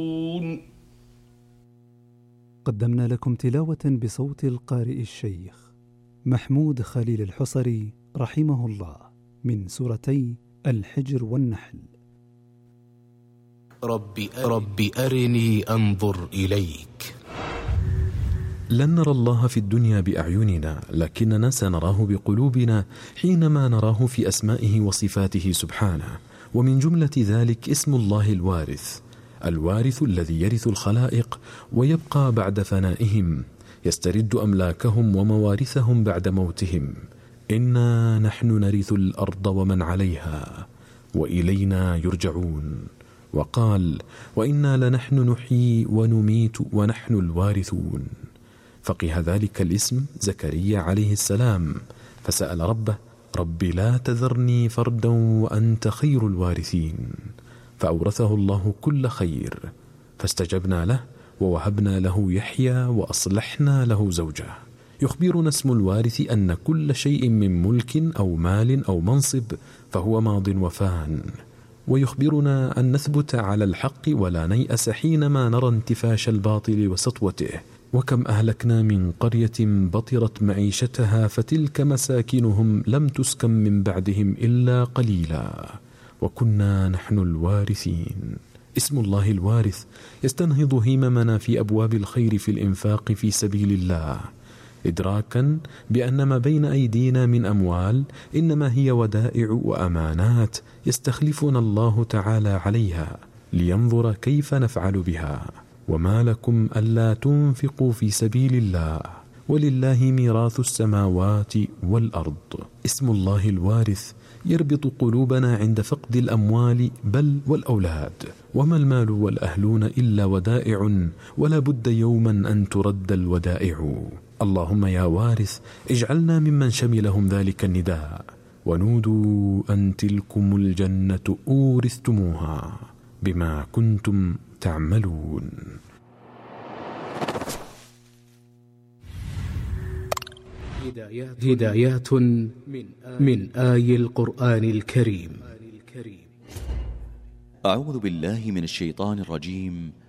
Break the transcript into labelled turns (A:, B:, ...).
A: قدمنا لكم تلاوة بصوت القارئ الشيخ محمود خليل الحصري رحمه الله من سورتي الحجر والنحل.
B: رب أرني أنظر إليك.
C: لن نرى الله في الدنيا بأعيننا، لكننا سنراه بقلوبنا حينما نراه في أسمائه وصفاته سبحانه. ومن جملة ذلك اسم الله الوارث، الوارث الذي يرث الخلائق ويبقى بعد فنائهم، يسترد أملاكهم وموارثهم بعد موتهم. إنا نحن نرث الأرض ومن عليها وإلينا يرجعون. وقال: وإنا لنحن نحيي ونميت ونحن الوارثون. فقه ذلك الاسم زكريا عليه السلام، فسأل ربه: رب لا تذرني فردا وأنت خير الوارثين. فأورثه الله كل خير، فاستجبنا له ووهبنا له يحيى وأصلحنا له زوجه. يخبرنا اسم الوارث أن كل شيء من ملك أو مال أو منصب فهو ماض وفان، ويخبرنا أن نثبت على الحق ولا نيأس حينما نرى انتفاش الباطل وسطوته. وكم أهلكنا من قرية بطرت معيشتها فتلك مساكنهم لم تسكن من بعدهم إلا قليلا وكنا نحن الوارثين. اسم الله الوارث يستنهض هممنا في أبواب الخير في الإنفاق في سبيل الله، إدراكا بأن ما بين أيدينا من أموال إنما هي ودائع وأمانات يستخلفنا الله تعالى عليها لينظر كيف نفعل بها. وما لكم ألا تنفقوا في سبيل الله ولله ميراث السماوات والأرض. اسم الله الوارث يربط قلوبنا عند فقد الأموال بل والأولاد. وما المال والأهلون إلا ودائع، ولا بد يوما أن ترد الودائع. اللهم يا وارث اجعلنا ممن شملهم ذلك النداء. ونودوا أن تلكم الجنة أورثتموها بما كنتم تعملون.
B: هدايات من آي القرآن الكريم.
D: أعوذ بالله من الشيطان الرجيم.